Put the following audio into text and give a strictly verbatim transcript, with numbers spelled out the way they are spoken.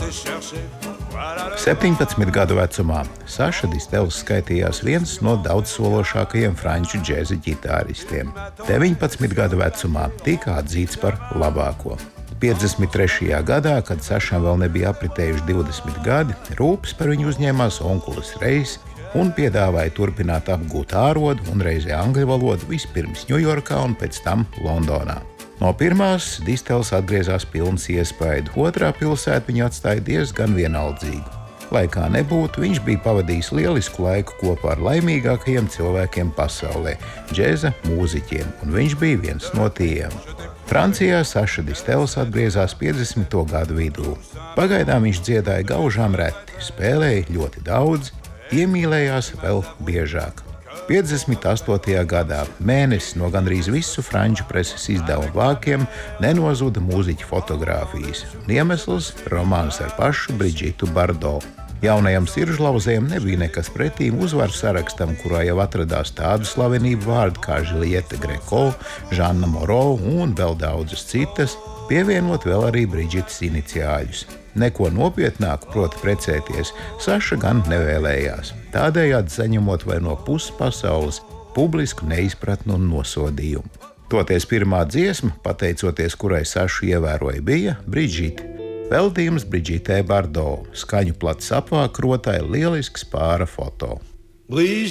septiņpadsmit gadu vecumā Saša Distels skaitījās viens no daudzsološākajiem franču džēza ģitāristiem. deviņpadsmit gadu vecumā tika atzīts par labāko. piecdesmit trešajā gadā, kad Sašam vēl nebija apritējuši divdesmit gadi, rūpes par viņu uzņēmās onkulis Reis un piedāvāja turpināt apgūt ārodu un reizē angļu valodu vispirms Ņujorkā un pēc tam Londonā. No pirmās Distels atgriezās pilns iespaidu, otrā pilsēta viņu atstāja diezgan vienaldzīgu. Lai kā nebūtu, viņš bija pavadījis lielisku laiku kopā ar laimīgākajiem cilvēkiem pasaulē – džēza mūziķiem, un viņš bija viens no tiem. Francijā Saša Distels atgriezās piecdesmito gadu vidū. Pagaidām viņš dziedāja gaužām reti, spēlēja ļoti daudz, iemīlējās vēl biežāk. piecdesmit astotajā gadā mēnesis no gandrīz visu franču preses izdevumu vākiem nenozuda mūziķa fotogrāfijas, un iemesls – romāns ar pašu Brigitu Bardot. Jaunajam siržlauzējam nebija nekas pretīm uzvaru sarakstam, kurā jau atradās tādu slavenību vārdu kā Juliette Greco, Žanna Moro un vēl daudzas citas, pievienot vēl arī Brigitas iniciāļus. Neko nopietnāku, proti precēties, Saša gan nevēlējās, tādējādi saņemot vai no puses pasaules publisku neizpratnu un nosodījumu. Toties pirmā dziesma, pateicoties kurai Sašu ievēroja, bija Brigita. Veltījums Brigitē Bardot, skaņu plats apvākrotāja lielisks pāra foto.